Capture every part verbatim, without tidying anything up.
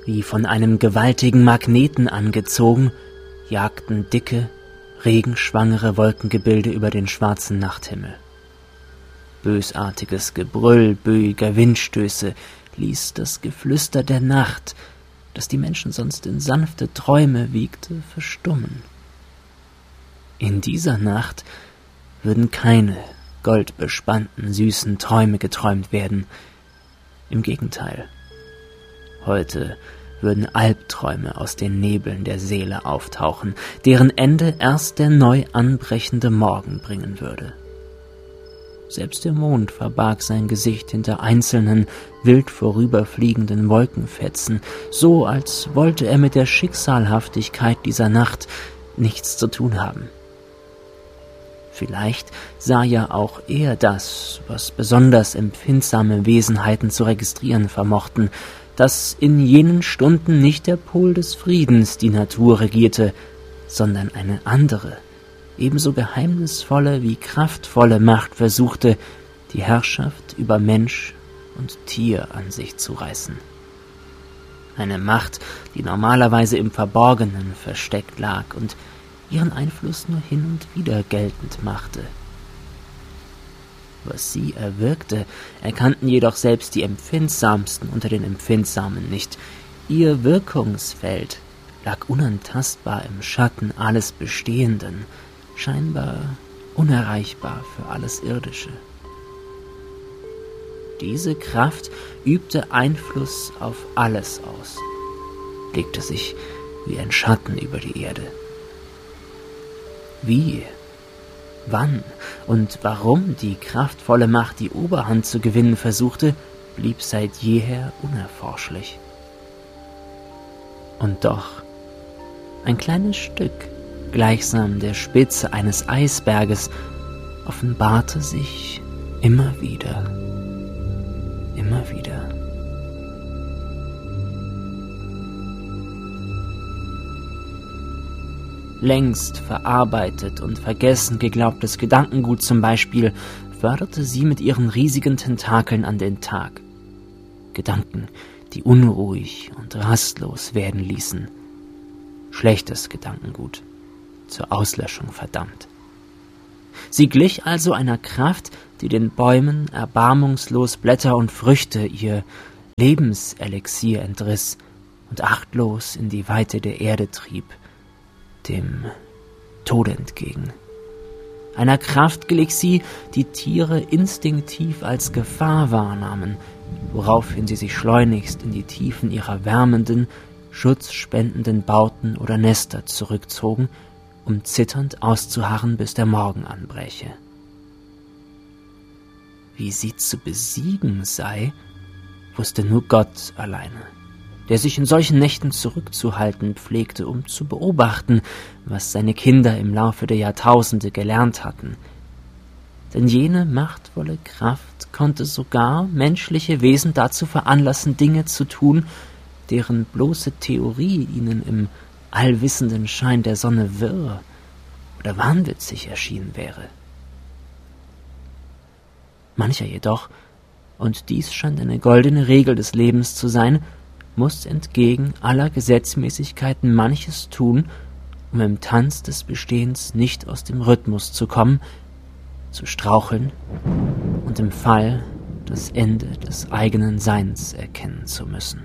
Wie von einem gewaltigen Magneten angezogen, jagten dicke, regenschwangere Wolkengebilde über den schwarzen Nachthimmel. Bösartiges Gebrüll böiger Windstöße ließ das Geflüster der Nacht, das die Menschen sonst in sanfte Träume wiegte, verstummen. In dieser Nacht würden keine goldbespannten, süßen Träume geträumt werden. Im Gegenteil, heute würden Albträume aus den Nebeln der Seele auftauchen, deren Ende erst der neu anbrechende Morgen bringen würde. Selbst der Mond verbarg sein Gesicht hinter einzelnen, wild vorüberfliegenden Wolkenfetzen, so als wollte er mit der Schicksalhaftigkeit dieser Nacht nichts zu tun haben. Vielleicht sah ja auch er das, was besonders empfindsame Wesenheiten zu registrieren vermochten, dass in jenen Stunden nicht der Pol des Friedens die Natur regierte, sondern eine andere, ebenso geheimnisvolle wie kraftvolle Macht versuchte, die Herrschaft über Mensch und Tier an sich zu reißen. Eine Macht, die normalerweise im Verborgenen versteckt lag und ihren Einfluss nur hin und wieder geltend machte. Was sie erwirkte, erkannten jedoch selbst die Empfindsamsten unter den Empfindsamen nicht. Ihr Wirkungsfeld lag unantastbar im Schatten alles Bestehenden, scheinbar unerreichbar für alles Irdische. Diese Kraft übte Einfluss auf alles aus, legte sich wie ein Schatten über die Erde. Wie, wann und warum die kraftvolle Macht die Oberhand zu gewinnen versuchte, blieb seit jeher unerforschlich. Und doch, ein kleines Stück, gleichsam der Spitze eines Eisberges, offenbarte sich immer wieder, immer wieder. Längst verarbeitet und vergessen geglaubtes Gedankengut zum Beispiel förderte sie mit ihren riesigen Tentakeln an den Tag. Gedanken, die unruhig und rastlos werden ließen. Schlechtes Gedankengut, zur Auslöschung verdammt. Sie glich also einer Kraft, die den Bäumen erbarmungslos Blätter und Früchte, ihr Lebenselixier entriss und achtlos in die Weite der Erde trieb, dem Tod entgegen. Einer Kraft glich sie, die Tiere instinktiv als Gefahr wahrnahmen, woraufhin sie sich schleunigst in die Tiefen ihrer wärmenden, schutzspendenden Bauten oder Nester zurückzogen, um zitternd auszuharren, bis der Morgen anbräche. Wie sie zu besiegen sei, wusste nur Gott alleine, der sich in solchen Nächten zurückzuhalten pflegte, um zu beobachten, was seine Kinder im Laufe der Jahrtausende gelernt hatten. Denn jene machtvolle Kraft konnte sogar menschliche Wesen dazu veranlassen, Dinge zu tun, deren bloße Theorie ihnen im allwissenden Schein der Sonne wirr oder wahnwitzig erschienen wäre. Mancher jedoch, und dies scheint eine goldene Regel des Lebens zu sein, muss entgegen aller Gesetzmäßigkeiten manches tun, um im Tanz des Bestehens nicht aus dem Rhythmus zu kommen, zu straucheln und im Fall das Ende des eigenen Seins erkennen zu müssen.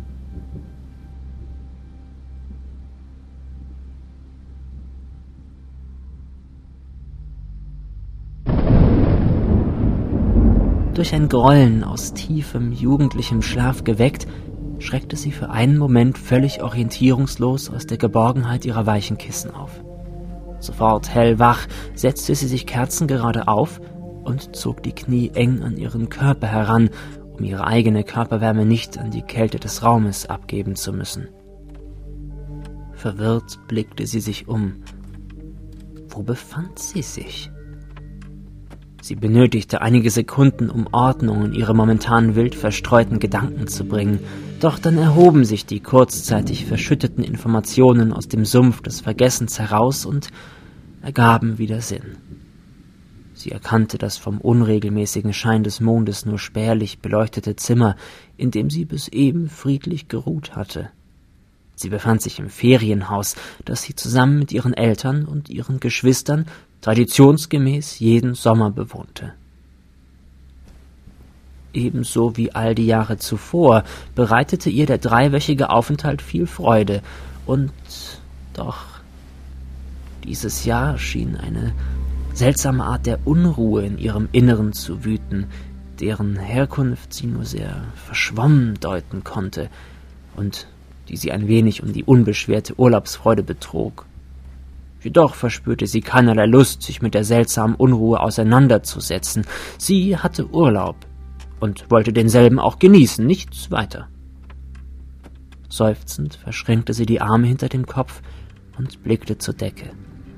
Durch ein Grollen aus tiefem, jugendlichem Schlaf geweckt, schreckte sie für einen Moment völlig orientierungslos aus der Geborgenheit ihrer weichen Kissen auf. Sofort hellwach setzte sie sich kerzengerade auf und zog die Knie eng an ihren Körper heran, um ihre eigene Körperwärme nicht an die Kälte des Raumes abgeben zu müssen. Verwirrt blickte sie sich um. Wo befand sie sich? Sie benötigte einige Sekunden, um Ordnung in ihre momentan wild verstreuten Gedanken zu bringen, doch dann erhoben sich die kurzzeitig verschütteten Informationen aus dem Sumpf des Vergessens heraus und ergaben wieder Sinn. Sie erkannte das vom unregelmäßigen Schein des Mondes nur spärlich beleuchtete Zimmer, in dem sie bis eben friedlich geruht hatte. Sie befand sich im Ferienhaus, das sie zusammen mit ihren Eltern und ihren Geschwistern traditionsgemäß jeden Sommer bewohnte. Ebenso wie all die Jahre zuvor bereitete ihr der dreiwöchige Aufenthalt viel Freude, und doch dieses Jahr schien eine seltsame Art der Unruhe in ihrem Inneren zu wüten, deren Herkunft sie nur sehr verschwommen deuten konnte und die sie ein wenig um die unbeschwerte Urlaubsfreude betrog. Jedoch verspürte sie keinerlei Lust, sich mit der seltsamen Unruhe auseinanderzusetzen. Sie hatte Urlaub und wollte denselben auch genießen, nichts weiter. Seufzend verschränkte sie die Arme hinter dem Kopf und blickte zur Decke.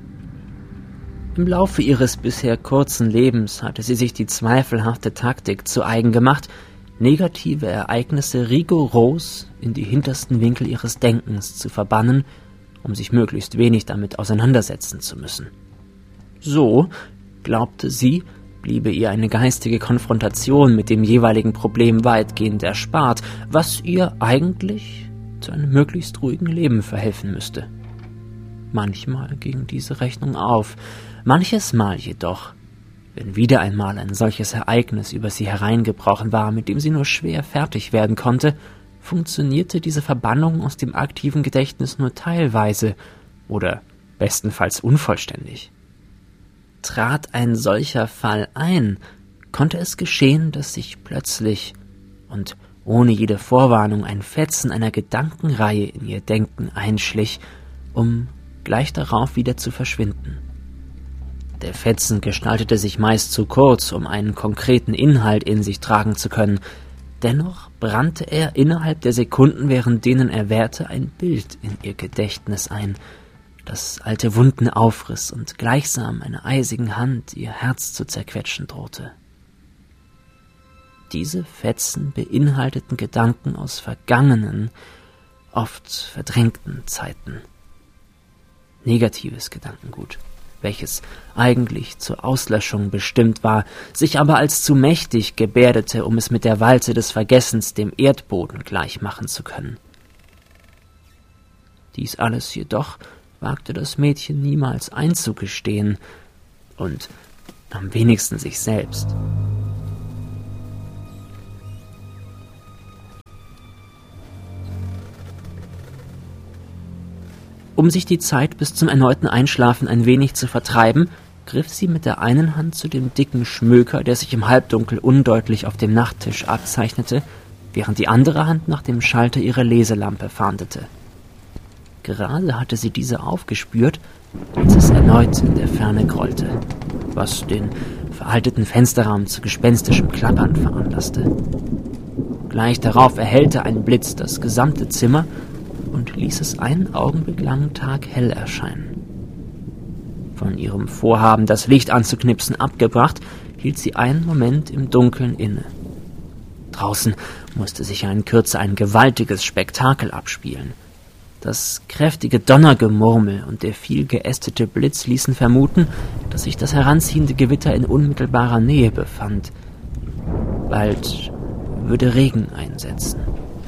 Im Laufe ihres bisher kurzen Lebens hatte sie sich die zweifelhafte Taktik zu eigen gemacht, negative Ereignisse rigoros in die hintersten Winkel ihres Denkens zu verbannen, um sich möglichst wenig damit auseinandersetzen zu müssen. So, glaubte sie, bliebe ihr eine geistige Konfrontation mit dem jeweiligen Problem weitgehend erspart, was ihr eigentlich zu einem möglichst ruhigen Leben verhelfen müsste. Manchmal ging diese Rechnung auf, manches Mal jedoch, wenn wieder einmal ein solches Ereignis über sie hereingebrochen war, mit dem sie nur schwer fertig werden konnte, funktionierte diese Verbannung aus dem aktiven Gedächtnis nur teilweise oder bestenfalls unvollständig. Trat ein solcher Fall ein, konnte es geschehen, dass sich plötzlich und ohne jede Vorwarnung ein Fetzen einer Gedankenreihe in ihr Denken einschlich, um gleich darauf wieder zu verschwinden. Der Fetzen gestaltete sich meist zu kurz, um einen konkreten Inhalt in sich tragen zu können. Dennoch brannte er innerhalb der Sekunden, während denen er währte, ein Bild in ihr Gedächtnis ein, das alte Wunden aufriss und gleichsam einer eisigen Hand ihr Herz zu zerquetschen drohte. Diese Fetzen beinhalteten Gedanken aus vergangenen, oft verdrängten Zeiten. Negatives Gedankengut, welches eigentlich zur Auslöschung bestimmt war, sich aber als zu mächtig gebärdete, um es mit der Walze des Vergessens dem Erdboden gleichmachen zu können. Dies alles jedoch wagte das Mädchen niemals einzugestehen und am wenigsten sich selbst. Um sich die Zeit bis zum erneuten Einschlafen ein wenig zu vertreiben, griff sie mit der einen Hand zu dem dicken Schmöker, der sich im Halbdunkel undeutlich auf dem Nachttisch abzeichnete, während die andere Hand nach dem Schalter ihrer Leselampe fahndete. Gerade hatte sie diese aufgespürt, als es erneut in der Ferne grollte, was den veralteten Fensterrahmen zu gespenstischem Klappern veranlasste. Gleich darauf erhellte ein Blitz das gesamte Zimmer und ließ es einen Augenblick lang taghell erscheinen. Von ihrem Vorhaben, das Licht anzuknipsen, abgebracht, hielt sie einen Moment im Dunkeln inne. Draußen musste sich ja in Kürze ein gewaltiges Spektakel abspielen. Das kräftige Donnergemurmel und der viel geästete Blitz ließen vermuten, dass sich das heranziehende Gewitter in unmittelbarer Nähe befand. Bald würde Regen einsetzen.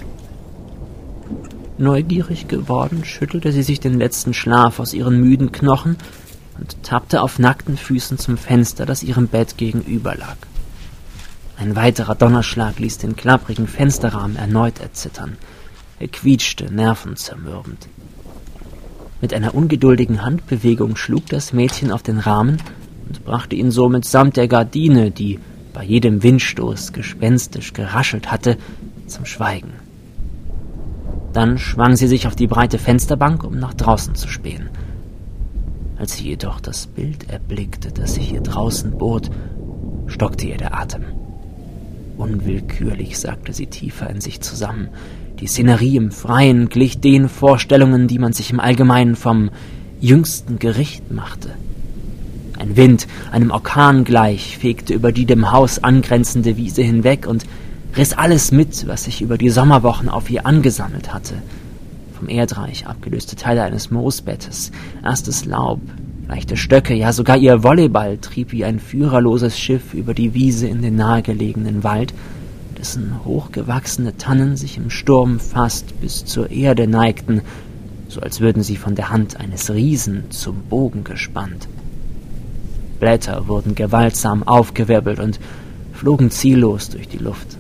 Neugierig geworden, schüttelte sie sich den letzten Schlaf aus ihren müden Knochen und tappte auf nackten Füßen zum Fenster, das ihrem Bett gegenüber lag. Ein weiterer Donnerschlag ließ den klapprigen Fensterrahmen erneut erzittern. Er quietschte, nervenzermürbend. Mit einer ungeduldigen Handbewegung schlug das Mädchen auf den Rahmen und brachte ihn somit samt der Gardine, die bei jedem Windstoß gespenstisch geraschelt hatte, zum Schweigen. Dann schwang sie sich auf die breite Fensterbank, um nach draußen zu spähen. Als sie jedoch das Bild erblickte, das sich ihr draußen bot, stockte ihr der Atem. Unwillkürlich sackte sie tiefer in sich zusammen. Die Szenerie im Freien glich den Vorstellungen, die man sich im Allgemeinen vom jüngsten Gericht machte. Ein Wind, einem Orkan gleich, fegte über die dem Haus angrenzende Wiese hinweg und riss alles mit, was sich über die Sommerwochen auf ihr angesammelt hatte. Vom Erdreich abgelöste Teile eines Moosbettes, erstes Laub, Leichte Stöcke, ja sogar ihr Volleyball trieb wie ein führerloses Schiff über die Wiese in den nahegelegenen Wald, dessen hochgewachsene Tannen sich im Sturm fast bis zur Erde neigten, so als würden sie von der Hand eines Riesen zum Bogen gespannt. Blätter wurden gewaltsam aufgewirbelt und flogen ziellos durch die Luft.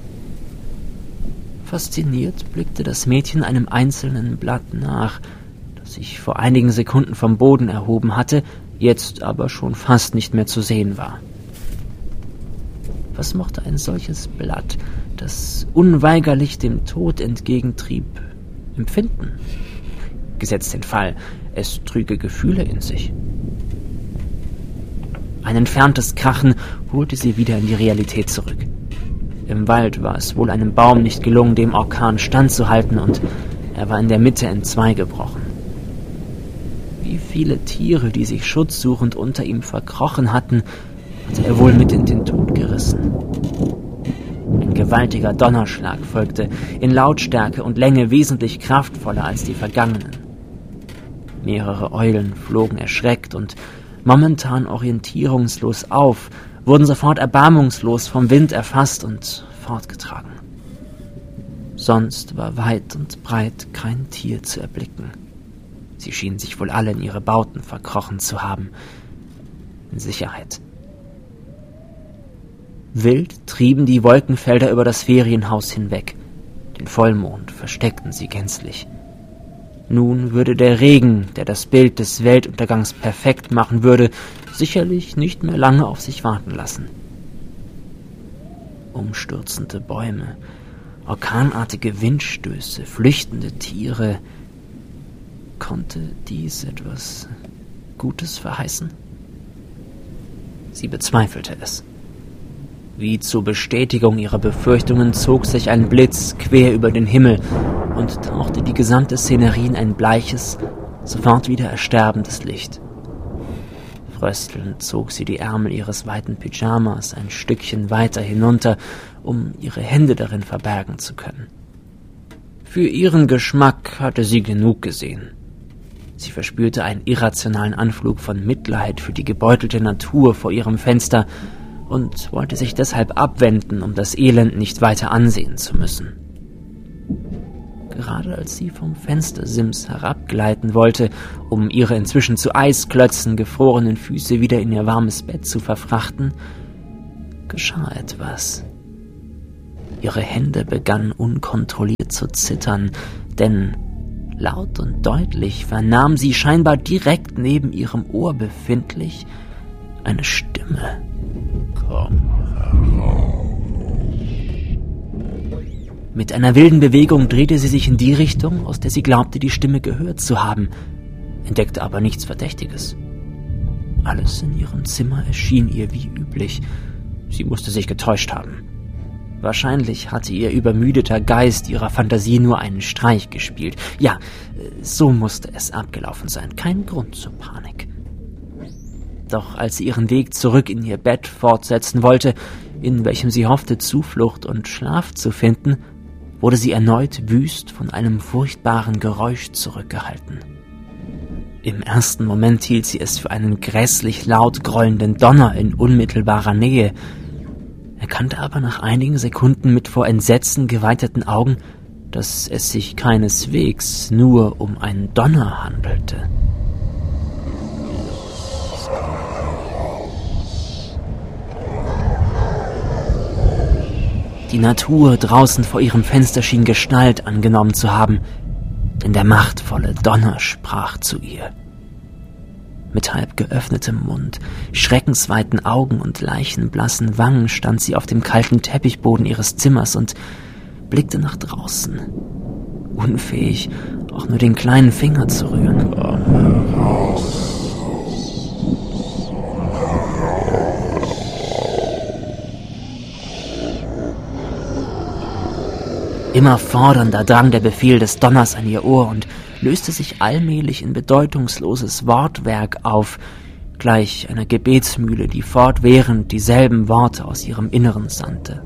Fasziniert blickte das Mädchen einem einzelnen Blatt nach, das sich vor einigen Sekunden vom Boden erhoben hatte, jetzt aber schon fast nicht mehr zu sehen war. Was mochte ein solches Blatt, das unweigerlich dem Tod entgegentrieb, empfinden? Gesetzt den Fall, es trüge Gefühle in sich. Ein entferntes Krachen holte sie wieder in die Realität zurück. Im Wald war es wohl einem Baum nicht gelungen, dem Orkan standzuhalten, und er war in der Mitte entzweigebrochen. Wie viele Tiere, die sich schutzsuchend unter ihm verkrochen hatten, hatte er wohl mit in den Tod gerissen. Ein gewaltiger Donnerschlag folgte, in Lautstärke und Länge wesentlich kraftvoller als die vergangenen. Mehrere Eulen flogen erschreckt und momentan orientierungslos auf, wurden sofort erbarmungslos vom Wind erfasst und fortgetragen. Sonst war weit und breit kein Tier zu erblicken. Sie schienen sich wohl alle in ihre Bauten verkrochen zu haben. In Sicherheit. Wild trieben die Wolkenfelder über das Ferienhaus hinweg. Den Vollmond versteckten sie gänzlich. Nun würde der Regen, der das Bild des Weltuntergangs perfekt machen würde, sicherlich nicht mehr lange auf sich warten lassen. Umstürzende Bäume, orkanartige Windstöße, flüchtende Tiere. Konnte dies etwas Gutes verheißen? Sie bezweifelte es. Wie zur Bestätigung ihrer Befürchtungen zog sich ein Blitz quer über den Himmel und tauchte die gesamte Szenerie in ein bleiches, sofort wieder ersterbendes Licht. Fröstelnd zog sie die Ärmel ihres weiten Pyjamas ein Stückchen weiter hinunter, um ihre Hände darin verbergen zu können. Für ihren Geschmack hatte sie genug gesehen. Sie verspürte einen irrationalen Anflug von Mitleid für die gebeutelte Natur vor ihrem Fenster und wollte sich deshalb abwenden, um das Elend nicht weiter ansehen zu müssen. Gerade als sie vom Fenstersims herabgleiten wollte, um ihre inzwischen zu Eisklötzen gefrorenen Füße wieder in ihr warmes Bett zu verfrachten, geschah etwas. Ihre Hände begannen unkontrolliert zu zittern, denn laut und deutlich vernahm sie scheinbar direkt neben ihrem Ohr befindlich eine Stimme. Komm heraus. Mit einer wilden Bewegung drehte sie sich in die Richtung, aus der sie glaubte, die Stimme gehört zu haben, entdeckte aber nichts Verdächtiges. Alles in ihrem Zimmer erschien ihr wie üblich. Sie musste sich getäuscht haben. Wahrscheinlich hatte ihr übermüdeter Geist ihrer Fantasie nur einen Streich gespielt. Ja, so musste es abgelaufen sein. Kein Grund zur Panik. Doch als sie ihren Weg zurück in ihr Bett fortsetzen wollte, in welchem sie hoffte, Zuflucht und Schlaf zu finden, wurde sie erneut wüst von einem furchtbaren Geräusch zurückgehalten. Im ersten Moment hielt sie es für einen grässlich laut grollenden Donner in unmittelbarer Nähe, erkannte aber nach einigen Sekunden mit vor Entsetzen geweiteten Augen, dass es sich keineswegs nur um einen Donner handelte. Die Natur draußen vor ihrem Fenster schien Gestalt angenommen zu haben, denn der machtvolle Donner sprach zu ihr. Mit halb geöffnetem Mund, schreckensweiten Augen und leichenblassen Wangen stand sie auf dem kalten Teppichboden ihres Zimmers und blickte nach draußen, unfähig, auch nur den kleinen Finger zu rühren. Komm heraus. Immer fordernder drang der Befehl des Donners an ihr Ohr und löste sich allmählich in bedeutungsloses Wortwerk auf, gleich einer Gebetsmühle, die fortwährend dieselben Worte aus ihrem Inneren sandte.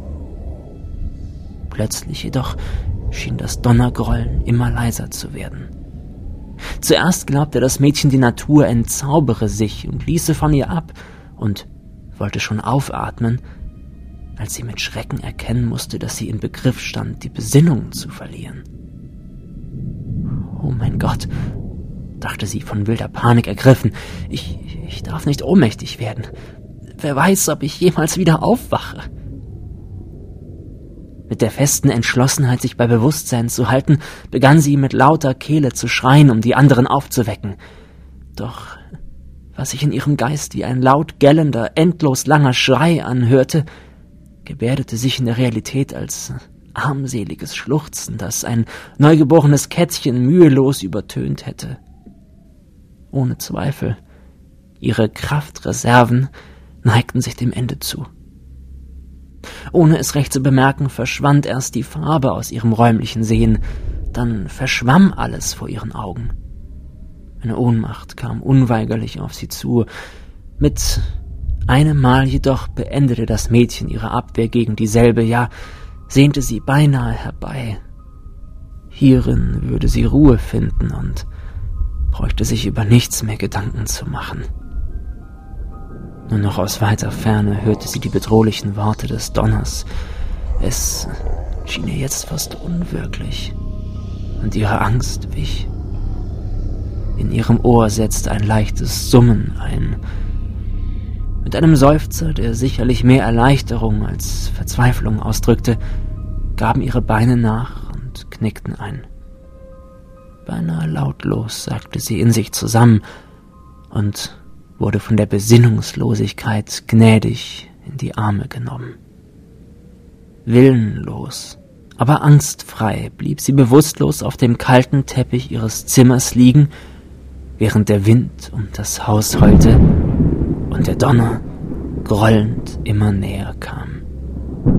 Plötzlich jedoch schien das Donnergrollen immer leiser zu werden. Zuerst glaubte das Mädchen, die Natur entzaubere sich und ließe von ihr ab und wollte schon aufatmen, als sie mit Schrecken erkennen musste, dass sie in Begriff stand, die Besinnung zu verlieren. »Oh mein Gott«, dachte sie, von wilder Panik ergriffen, ich, ich darf nicht ohnmächtig werden. Wer weiß, ob ich jemals wieder aufwache.« Mit der festen Entschlossenheit, sich bei Bewusstsein zu halten, begann sie mit lauter Kehle zu schreien, um die anderen aufzuwecken. Doch was sich in ihrem Geist wie ein laut gellender, endlos langer Schrei anhörte, gebärdete sich in der Realität als armseliges Schluchzen, das ein neugeborenes Kätzchen mühelos übertönt hätte. Ohne Zweifel, ihre Kraftreserven neigten sich dem Ende zu. Ohne es recht zu bemerken, verschwand erst die Farbe aus ihrem räumlichen Sehen, dann verschwamm alles vor ihren Augen. Eine Ohnmacht kam unweigerlich auf sie zu. Mit einem Mal jedoch beendete das Mädchen ihre Abwehr gegen dieselbe, ja, sehnte sie beinahe herbei. Hierin würde sie Ruhe finden und bräuchte sich über nichts mehr Gedanken zu machen. Nur noch aus weiter Ferne hörte sie die bedrohlichen Worte des Donners. Es schien ihr jetzt fast unwirklich, und ihre Angst wich. In ihrem Ohr setzte ein leichtes Summen ein. Mit einem Seufzer, der sicherlich mehr Erleichterung als Verzweiflung ausdrückte, gaben ihre Beine nach und knickten ein. Beinahe lautlos sackte sie in sich zusammen und wurde von der Besinnungslosigkeit gnädig in die Arme genommen. Willenlos, aber angstfrei blieb sie bewusstlos auf dem kalten Teppich ihres Zimmers liegen, während der Wind um das Haus heulte und der Donner grollend immer näher kam.